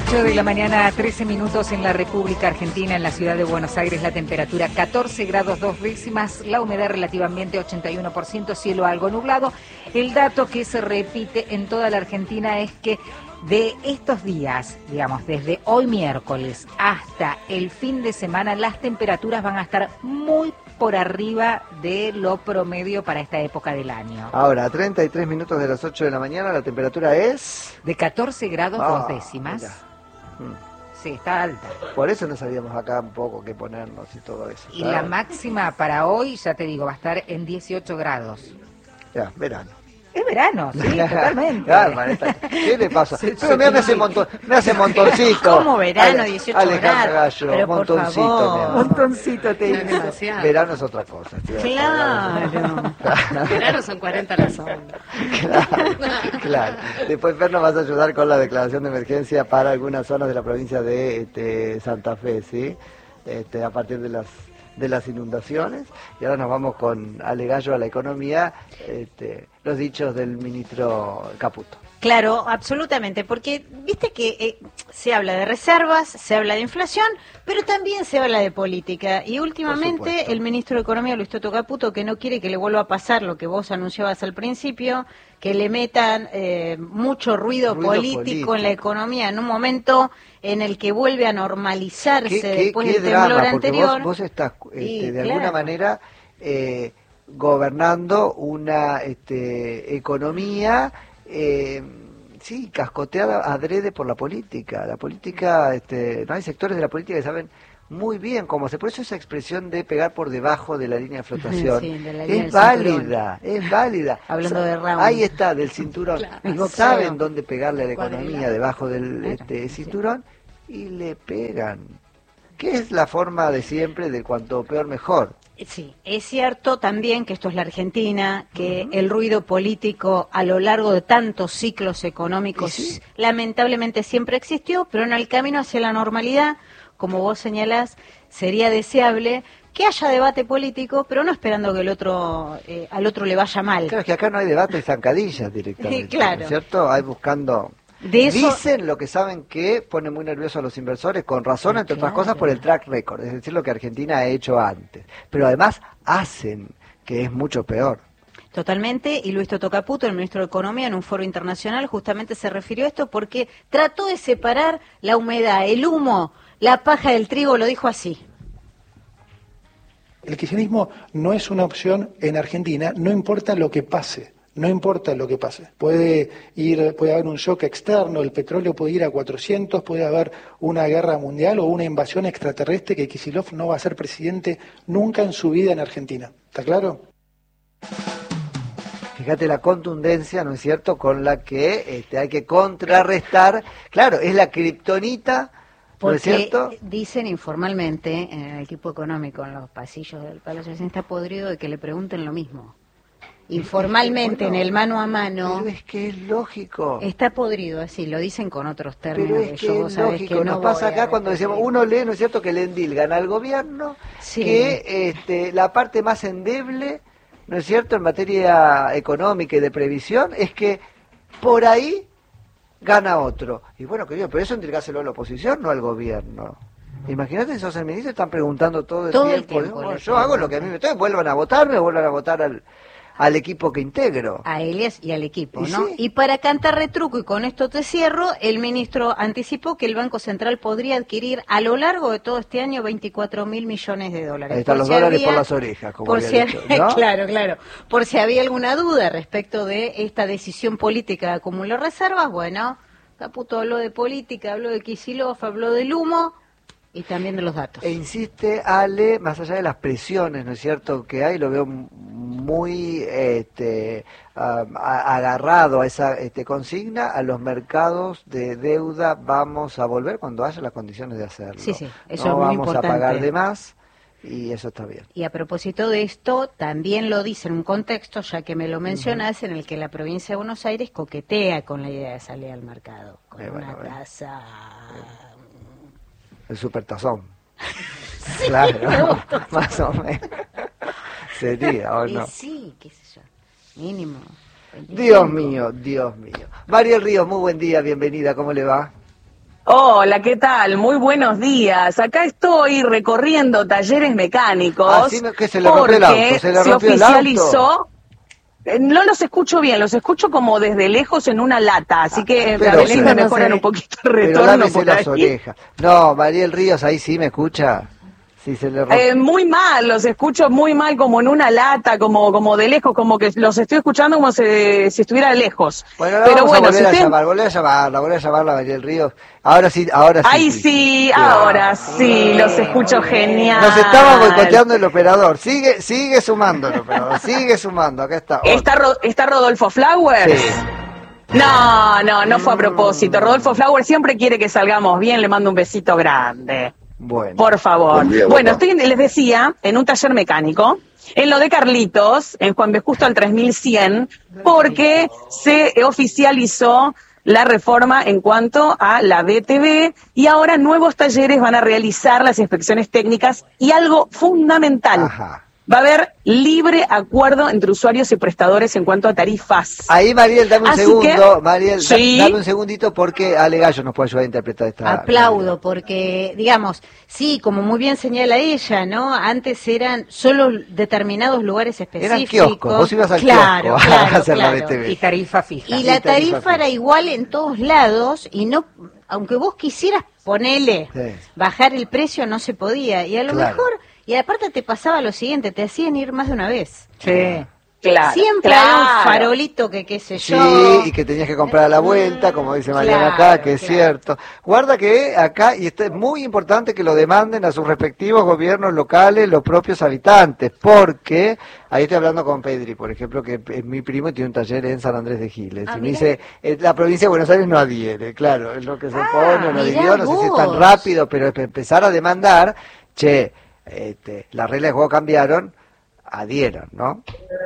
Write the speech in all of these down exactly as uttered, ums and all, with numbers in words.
ocho de la mañana, trece minutos en la República Argentina, en la ciudad de Buenos Aires, la temperatura catorce grados dos décimas, la humedad relativamente ochenta y uno por ciento, cielo algo nublado. El dato que se repite en toda la Argentina es que de estos días, digamos, desde hoy miércoles hasta el fin de semana, las temperaturas van a estar muy por arriba de lo promedio para esta época del año. Ahora, a treinta y tres minutos de las ocho de la mañana, la temperatura es... De catorce grados ah, dos décimas. Mm. Sí, está alta. Por eso no sabíamos acá un poco qué ponernos y todo eso. Y la máxima para hoy, ya te digo, va a estar en dieciocho grados. Ya, verano. Es verano, sí, totalmente. ¿Qué le pasa? Sí, pero mira, me hace montón, me hace montoncito. ¿Cómo verano, dieciocho Alejandra grados? Gallo, Pero montoncito. por favor. Montoncito te digo. Verano es otra cosa. Tío. Claro. Verano son cuarenta la sombra. Claro, claro. Después Fer nos vas a ayudar con la declaración de emergencia para algunas zonas de la provincia de este, Santa Fe, ¿sí? Este, a partir de las de las inundaciones. Y ahora nos vamos con Ale Gallo a la economía, este, los dichos del ministro Caputo. Claro, absolutamente, porque viste que eh, se habla de reservas, se habla de inflación, pero también se habla de política. Y últimamente el ministro de Economía, Luis Toto Caputo, que no quiere que le vuelva a pasar lo que vos anunciabas al principio, que le metan eh, mucho ruido, ruido político, político en la economía en un momento en el que vuelve a normalizarse ¿Qué, qué, después qué del temblor drama, anterior. Vos, vos estás este, y, de claro. alguna manera eh, gobernando una este, economía... Eh, sí, cascoteada adrede por la política. La política, este, no hay sectores de la política que saben muy bien cómo hacer. Por eso esa expresión de pegar por debajo de la línea de flotación sí, de la línea es válida, es válida. Hablando o sea, de round. Ahí está, del cinturón. Claro. Saben dónde pegarle a la economía debajo del este, cinturón y le pegan. ¿Qué es la forma de siempre de cuanto peor mejor? Sí, es cierto también que esto es la Argentina, que uh-huh. el ruido político a lo largo de tantos ciclos económicos sí? lamentablemente siempre existió, pero en el camino hacia la normalidad, como vos señalás, sería deseable que haya debate político, pero no esperando que el otro eh, al otro le vaya mal. Claro, es que acá no hay debate, hay zancadillas directamente, claro. ¿no es cierto? Hay buscando... De eso... Dicen lo que saben que pone muy nerviosos a los inversores, con razón, entre claro. otras cosas, por el track record, es decir, lo que Argentina ha hecho antes. Pero además hacen, que es mucho peor. Totalmente, y Luis Toto Caputo, el ministro de Economía, en un foro internacional, justamente se refirió a esto porque trató de separar la humedad, el humo, la paja del trigo, lo dijo así. El kirchnerismo no es una opción en Argentina, no importa lo que pase. No importa lo que pase, puede ir, puede haber un shock externo, el petróleo puede ir a cuatrocientos, puede haber una guerra mundial o una invasión extraterrestre que Kicillof no va a ser presidente nunca en su vida en Argentina. ¿Está claro? Fíjate la contundencia, ¿no es cierto?, con la que este, hay que contrarrestar. Claro, es la kriptonita, ¿no es cierto? Dicen informalmente en el equipo económico, en los pasillos del Palacio, está podrido de que le pregunten lo mismo. Informalmente, bueno, en el mano a mano. Pero es que es lógico. Está podrido, así, lo dicen con otros términos. Pero es que yo, es lógico, que no nos pasa acá cuando decíamos, uno lee, ¿no es cierto?, que le endilgan al gobierno, sí. que este, la parte más endeble, ¿no es cierto?, en materia económica y de previsión, es que por ahí gana otro. Y bueno, querido, pero eso entregáselo a la oposición, no al gobierno. Imagínate, si sos el ministro, están preguntando todo el todo tiempo. El tiempo bueno, yo hago lo que a mí me toca, vuelvan a votarme, vuelvan a votar al... al equipo que integro. A Elias y al equipo, ¿Y ¿no? sí? Y para cantar retruco, y con esto te cierro, el ministro anticipó que el Banco Central podría adquirir a lo largo de todo este año veinticuatro mil millones de dólares. Ahí están los si dólares había, por las orejas, como por había si dicho, había, ¿no? Claro, claro. Por si había alguna duda respecto de esta decisión política de acumular reservas, bueno, Caputo habló de política, habló de Kicillof, habló del humo, y también de los datos. E insiste, Ale, más allá de las presiones, ¿no es cierto?, que hay, lo veo muy este, um, a, agarrado a esa este, consigna, a los mercados de deuda vamos a volver cuando haya las condiciones de hacerlo. Sí, sí, eso no es muy vamos importante. a pagar de más y eso está bien. Y a propósito de esto, también lo dice en un contexto, ya que me lo mencionas, uh-huh. en el que la provincia de Buenos Aires coquetea con la idea de salir al mercado, con eh, una bueno, tasa... Eh. El supertazón. Sí, claro, más o menos. Sería, ¿o no? Y sí, qué sé yo, mínimo. veinticinco. Dios mío, Dios mío. Mariel Ríos, muy buen día, bienvenida, ¿cómo le va? Hola, ¿qué tal? Muy buenos días. Acá estoy recorriendo talleres mecánicos. Ah, sí, que se le rompió el auto. Se, le se rompió oficializó. El auto. No los escucho bien, los escucho como desde lejos en una lata, así ah, que pero, a ver si me no mejoran sé. un poquito el retorno por las ahí. Orejas. No, Mariel Ríos, ahí sí me escucha. Sí, se le eh, muy mal, los escucho muy mal, como en una lata, como como de lejos, como que los estoy escuchando como si, si estuviera lejos. Bueno, pero vamos bueno, a volver si a usted... llamar, volver a llamarla, volver a llamarla a Mariel Ríos. Ahora sí, ahora sí. Ay, sí, sí, ahora sí, los escucho genial. Nos estaba boicoteando el operador. Sigue, sigue sumando el operador, sigue sumando. Acá está. ¿Está, Ro ¿Está Rodolfo Flowers? Sí. No, no, no fue a propósito. Rodolfo Flowers siempre quiere que salgamos bien, le mando un besito grande. Bueno. Por favor. Día, bueno, estoy, les decía, en un taller mecánico, en lo de Carlitos, en Juan B. Justo al tres mil cien, porque se oficializó la reforma en cuanto a la B T V y ahora nuevos talleres van a realizar las inspecciones técnicas y algo fundamental. Ajá. Va a haber libre acuerdo entre usuarios y prestadores en cuanto a tarifas. Ahí, Mariel, dame un Así segundo. que, Mariel, sí. dame un segundito porque Ale Gallo nos puede ayudar a interpretar esta. Aplaudo, porque, digamos, sí, como muy bien señala ella, ¿no? Antes eran solo determinados lugares específicos. Eran kioscos, vos ibas al claro, kiosco claro, a hacer claro. la B T V. Y tarifa fija. Y Sí, la tarifa tarifa fija. era igual en todos lados y no, aunque vos quisieras ponerle, Sí. bajar el precio, no se podía. Y a lo Claro. mejor, y aparte te pasaba lo siguiente, te hacían ir más de una vez. Sí. Claro, Siempre claro. había un farolito que qué sé yo. Sí, y que tenías que comprar a la vuelta, como dice Mariana Claro, acá, que es claro. cierto. Guarda que acá, y esto es muy importante que lo demanden a sus respectivos gobiernos locales, los propios habitantes, porque, ahí estoy hablando con Pedri, por ejemplo, que es mi primo y tiene un taller en San Andrés de Giles, Ah, y me mira. dice, eh, la provincia de Buenos Aires no adhiere, claro, es lo que se Ah, pone, no mirá adhirió, no sé si es tan vos. rápido, pero es empezar a demandar, che, este, las reglas de juego cambiaron, adhieron, ¿no?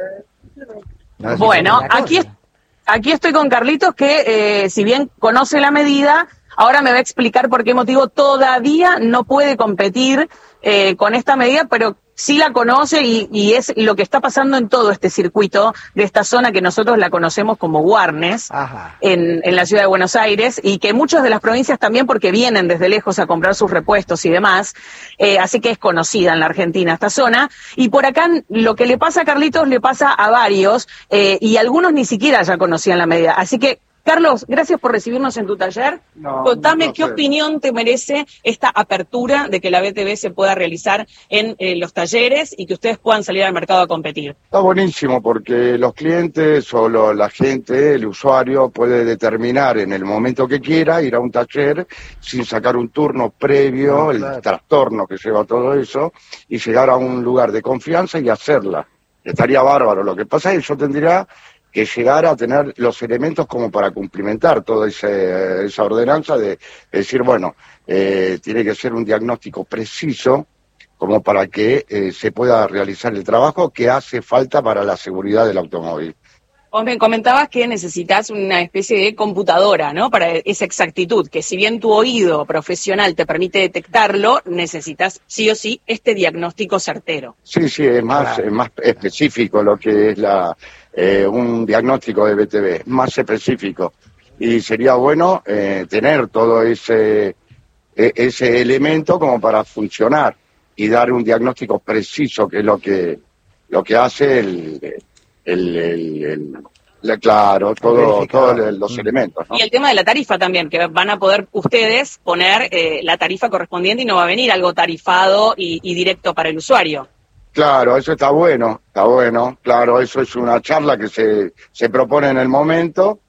No es Bueno, una cosa. aquí, aquí estoy con Carlitos que, eh, si bien conoce la medida, ahora me va a explicar por qué motivo todavía no puede competir eh, con esta medida, pero sí la conoce y, y es lo que está pasando en todo este circuito de esta zona que nosotros la conocemos como Warnes, Ajá. en, en la ciudad de Buenos Aires, y que muchas de las provincias también porque vienen desde lejos a comprar sus repuestos y demás, eh, así que es conocida en la Argentina esta zona, y por acá lo que le pasa a Carlitos le pasa a varios, eh, y algunos ni siquiera ya conocían la medida, así que Carlos, gracias por recibirnos en tu taller. No, Contame no qué sé. opinión te merece esta apertura de que la B T V se pueda realizar en eh, los talleres y que ustedes puedan salir al mercado a competir. Está buenísimo porque los clientes o lo- la gente, el usuario, puede determinar en el momento que quiera ir a un taller sin sacar un turno previo, No, el claro. trastorno que lleva todo eso, y llegar a un lugar de confianza y hacerla. Estaría bárbaro. Lo que pasa es que yo tendría que llegar a tener los elementos como para cumplimentar toda ese, esa ordenanza de decir, bueno, eh, tiene que ser un diagnóstico preciso como para que eh, se pueda realizar el trabajo que hace falta para la seguridad del automóvil. Vos me comentabas que necesitas una especie de computadora, ¿no? Para esa exactitud, que si bien tu oído profesional te permite detectarlo, necesitas sí o sí este diagnóstico certero. Sí, sí, es más, Claro. es más específico lo que es la eh, un diagnóstico de B T V, más específico. Y sería bueno eh, tener todo ese, e- ese elemento como para funcionar y dar un diagnóstico preciso, que es lo que, lo que hace el... el, el, el- la- claro, todo, verificador. todos los Mm. elementos, ¿no? Y el tema de la tarifa también, que van a poder ustedes poner eh, la tarifa correspondiente y no va a venir algo tarifado y, y directo para el usuario. Claro, eso está bueno, está bueno, claro, eso es una charla que se, se propone en el momento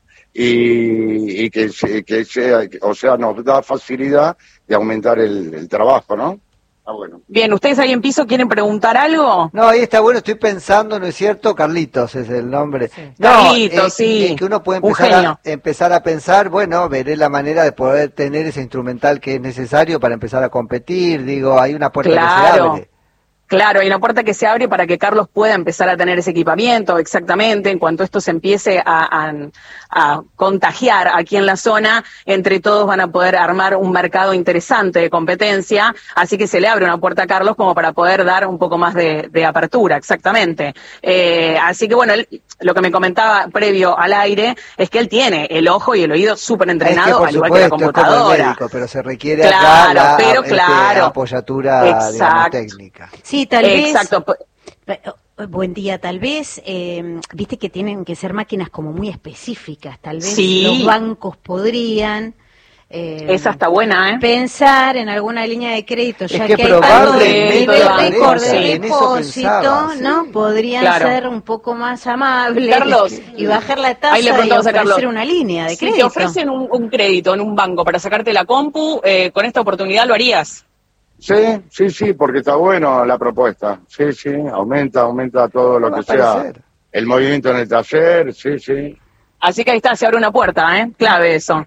y, y que, se, que sea, o sea, nos da facilidad de aumentar el, el trabajo, ¿no? Está bueno. Bien, ¿ustedes ahí en piso quieren preguntar algo? No, ahí está bueno, estoy pensando, ¿no es cierto? Carlitos es el nombre. No, Carlitos, eh, sí. eh, que uno puede Un empezar genio. a, empezar a pensar, bueno, veré la manera de poder tener ese instrumental que es necesario para empezar a competir, digo, hay una puerta que se Claro. abre. Claro, hay una puerta que se abre para que Carlos pueda empezar a tener ese equipamiento, exactamente, en cuanto esto se empiece a, a, a contagiar aquí en la zona, entre todos van a poder armar un mercado interesante de competencia, así que se le abre una puerta a Carlos como para poder dar un poco más de, de apertura, exactamente. Eh, así que bueno, él, lo que me comentaba previo al aire es que él tiene el ojo y el oído súper entrenado, es que, al igual supuesto, que la computadora. Es como el médico, pero se requiere claro, acá la pero este, claro. apoyatura digamos, técnica. Sí, tal Exacto. vez. Buen día, tal vez, eh, viste que tienen que ser máquinas como muy específicas, tal vez sí. los bancos podrían eh, esa está buena, ¿eh? pensar en alguna línea de crédito, es ya que, que hay tanto de récord de depósito, sí. ¿no? Podrían claro. ser un poco más amables Carlos, y bajar la tasa y ofrecer una línea de crédito. Si te ofrecen un, un crédito en un banco para sacarte la compu, eh, con esta oportunidad lo harías. Sí, sí, sí, porque está bueno la propuesta. Sí, sí, aumenta, aumenta todo lo que sea. El movimiento en el taller, sí, sí. Así que ahí está, se abre una puerta, ¿eh? Clave eso.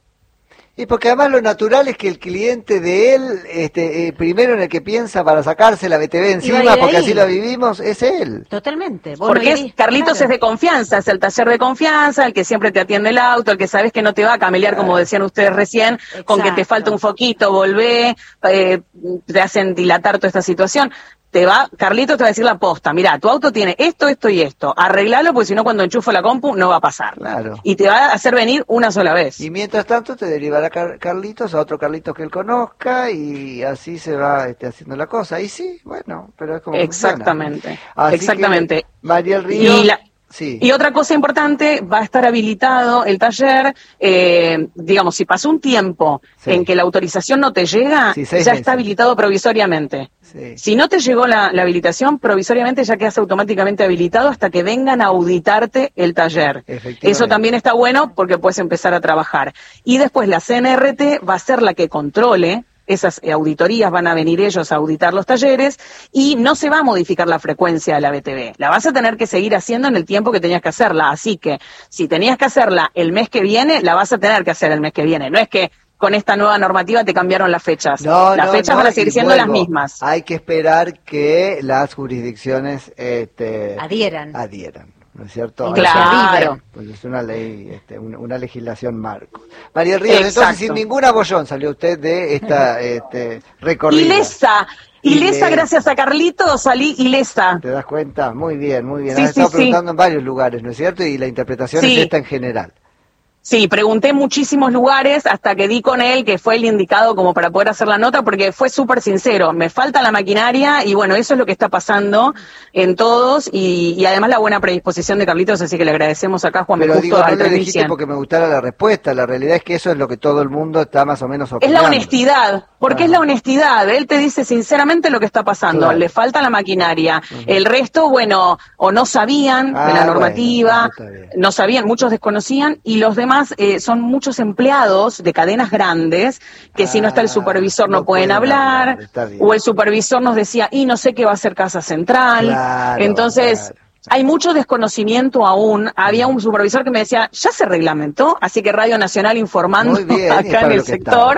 Y porque además lo natural es que el cliente de él, este, eh, primero en el que piensa para sacarse la B T V encima, porque así lo vivimos, es él. Totalmente. Vos porque no es, Carlitos claro. es de confianza, es el taller de confianza, el que siempre te atiende el auto, el que sabes que no te va a camelear, claro. como decían ustedes recién, Exacto. con que te falta un foquito, volvé, eh, te hacen dilatar toda esta situación. Te va, Carlitos te va a decir la posta, mirá, tu auto tiene esto, esto y esto, arreglalo porque si no cuando enchufo la compu no va a pasar. Claro. Y te va a hacer venir una sola vez. Y mientras tanto te derivará Car Carlitos a otro Carlitos que él conozca y así se va este, haciendo la cosa. Y sí, bueno, pero es como Exactamente, Así exactamente. Que, María del Río... Y la... Sí. Y otra cosa importante, va a estar habilitado el taller, eh, digamos, si pasó un tiempo sí. en que la autorización no te llega, sí, ya meses. está habilitado provisoriamente. Sí. Si no te llegó la, la habilitación, provisoriamente ya quedas automáticamente habilitado hasta que vengan a auditarte el taller. Eso también está bueno porque puedes empezar a trabajar. Y después la C N R T va a ser la que controle. Esas auditorías van a venir ellos a auditar los talleres y no se va a modificar la frecuencia de la B T V. La vas a tener que seguir haciendo en el tiempo que tenías que hacerla. Así que si tenías que hacerla el mes que viene, la vas a tener que hacer el mes que viene. No es que con esta nueva normativa te cambiaron las fechas. No, las no, fechas no, van a seguir siendo vuelvo. las mismas. Hay que esperar que las jurisdicciones este, adhieran. adhieran. ¿No es cierto? Claro. Pues es una ley, este, una, una legislación marco. María Ríos, Exacto. entonces sin ningún abollón salió usted de esta este, recorrida. Ilesa, ilesa, gracias a Carlitos salí ilesa. ¿Te das cuenta? Muy bien, muy bien. Sí, Has sí, estado sí. preguntando en varios lugares, ¿no es cierto? Y la interpretación sí. es esta en general. Sí, pregunté en muchísimos lugares hasta que di con él, que fue el indicado como para poder hacer la nota, porque fue súper sincero. Me falta la maquinaria y bueno, eso es lo que está pasando en todos y, y además la buena predisposición de Carlitos, así que le agradecemos acá, Juan. Pero justo digo, no al le dijiste porque me gustara la respuesta. La realidad es que eso es lo que todo el mundo está más o menos opinando. Es la honestidad, porque ah. es la honestidad. Él te dice sinceramente lo que está pasando. Claro. Le falta la maquinaria. Uh-huh. El resto, bueno, o no sabían ah, de la normativa, bueno, no sabían, muchos desconocían y los demás eh, son muchos empleados de cadenas grandes que ah, si no está el supervisor no, no pueden, pueden hablar, hablar o el supervisor nos decía, y no sé qué va a hacer Casa Central. Claro, Entonces... Claro. Hay mucho desconocimiento aún. Había un supervisor que me decía, ya se reglamentó, así que Radio Nacional informando bien, acá en el sector.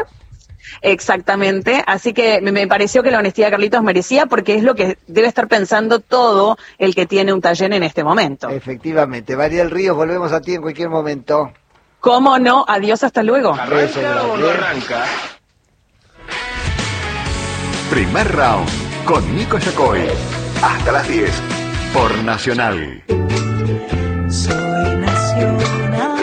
Exactamente, así que me, me pareció que la honestidad de Carlitos merecía porque es lo que debe estar pensando todo el que tiene un taller en este momento. Efectivamente. María del Río, volvemos a ti en cualquier momento. ¿Cómo no? Adiós, hasta luego. ¿Arranca o no arranca? Primer round con Nico Yacoy. Hasta las diez por Nacional. Soy Nacional.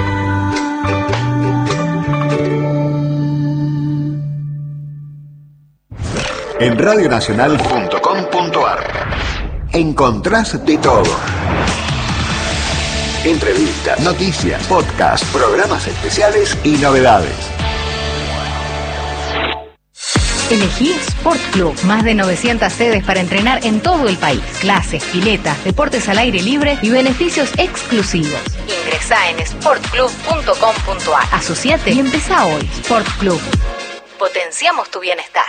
En radio nacional punto com punto ar encontrás de todo. Entrevistas, noticias, podcasts, programas especiales y novedades. Elegí Sport Club, más de novecientas sedes para entrenar en todo el país. Clases, piletas, deportes al aire libre y beneficios exclusivos. Ingresá en sport club punto com punto ar. Asociate y empezá hoy. Sport Club. Potenciamos tu bienestar.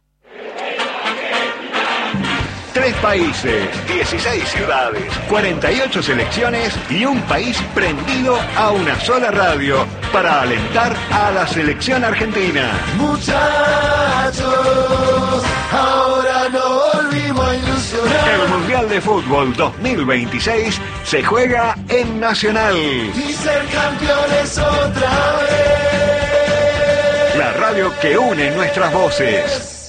Tres países, dieciséis ciudades, cuarenta y ocho selecciones y un país prendido a una sola radio para alentar a la selección argentina. Muchachos, ahora no volvimos a ilusionar. Mundial de Fútbol dos mil veintiséis se juega en Nacional. Y ser campeones otra vez. La radio que une nuestras voces.